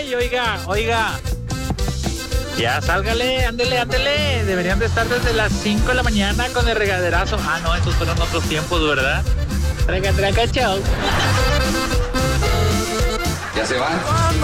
Ay, oiga. Ya sálgale, ándele. Deberían de estar desde las 5 de la mañana con el regaderazo. Ah, no, estos fueron otros tiempos, ¿verdad? Traca, chao. ¿Ya se van?